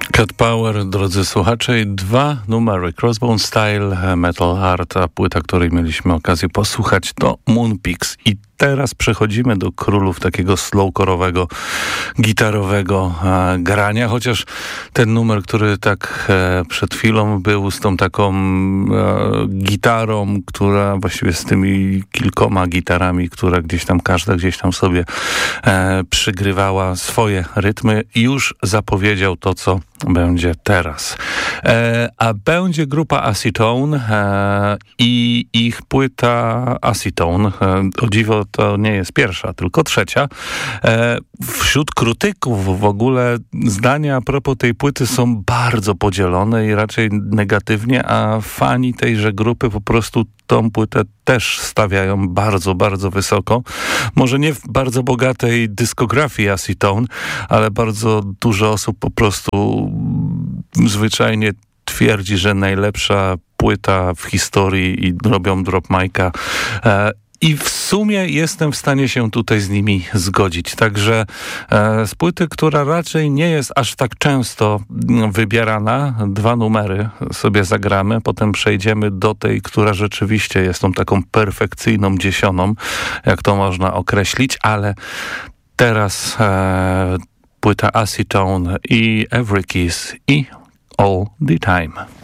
Cat Power, drodzy słuchacze, i dwa numery. Crossbone Style, Metal Heart, a płyta, której mieliśmy okazję posłuchać, to Moonpix. I teraz przechodzimy do królów takiego slowcore'owego, gitarowego grania, chociaż ten numer, który tak przed chwilą był z tą taką gitarą, która właściwie z tymi kilkoma gitarami, która każda gdzieś tam sobie przygrywała swoje rytmy, już zapowiedział to, co będzie teraz. A będzie grupa Acetone i ich płyta Acetone. O dziwo to nie jest pierwsza, tylko trzecia. Wśród krytyków w ogóle zdania a propos tej płyty są bardzo podzielone i raczej negatywnie, a fani tejże grupy po prostu tą płytę też stawiają bardzo, bardzo wysoko. Może nie w bardzo bogatej dyskografii Acetone, ale bardzo dużo osób po prostu zwyczajnie twierdzi, że najlepsza płyta w historii i robią drop mic'a. I w sumie jestem w stanie się tutaj z nimi zgodzić. Także z płyty, która raczej nie jest aż tak często wybierana, dwa numery sobie zagramy, potem przejdziemy do tej, która rzeczywiście jest tą taką perfekcyjną dziesioną, jak to można określić, ale teraz płyta Acetone i Every Kiss i All the Time.